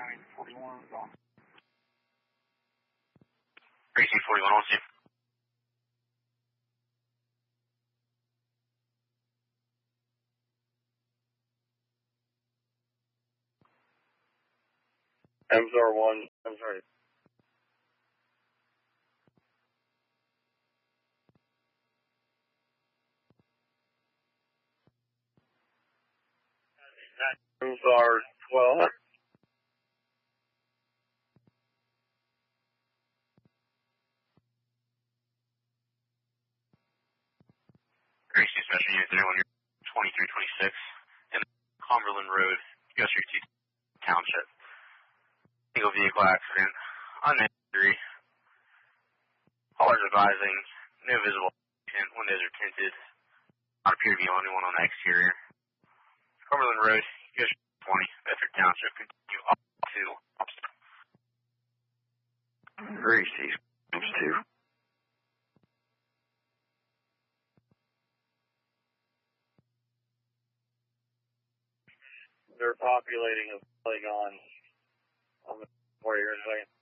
41 is on. Gracie 41, I'll see you. MSR1, I'm sorry. MSR12. Gracie Special Unit 31, you're 2326 in Cumberland Road, Gusher Township. Single vehicle accident, unknown injury. Callers advising, no visible accident, windows are tinted, not appear to be anyone on the exterior. Cumberland Road, Gusher 20, Bedford Township, continue up to Upstate. Gracie, 2. They're populating a polygon on the 4 years.